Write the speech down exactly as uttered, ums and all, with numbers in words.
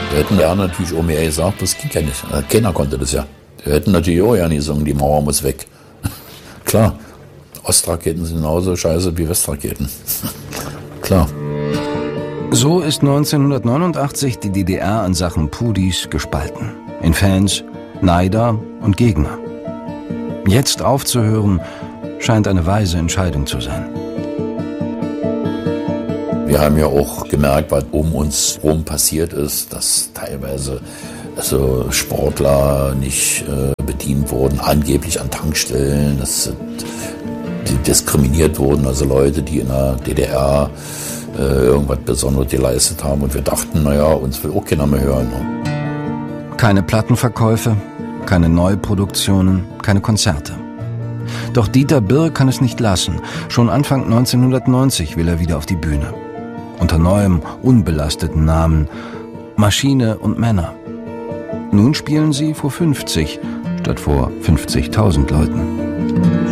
Wir hätten ja natürlich auch mehr gesagt, das ging ja nicht. Keiner konnte das ja. Wir hätten natürlich auch ja nie gesungen, die Mauer muss weg. Klar, Ostraketen sind genauso scheiße wie Westraketen. Klar. So ist neunzehnhundertneunundachtzig die D D R in Sachen Pudis gespalten. In Fans, Neider und Gegner. Jetzt aufzuhören, scheint eine weise Entscheidung zu sein. Wir haben ja auch gemerkt, was um uns herum passiert ist, dass teilweise also Sportler nicht äh, bedient wurden, angeblich an Tankstellen, dass die diskriminiert wurden, also Leute, die in der D D R äh, irgendwas Besonderes geleistet haben. Und wir dachten, naja, uns will auch keiner mehr hören. Keine Plattenverkäufe, keine Neuproduktionen, keine Konzerte. Doch Dieter Birr kann es nicht lassen. Schon Anfang neunzehnhundertneunzig will er wieder auf die Bühne. Unter neuem, unbelasteten Namen Maschine und Männer. Nun spielen sie vor fünfzig statt vor fünfzigtausend Leuten.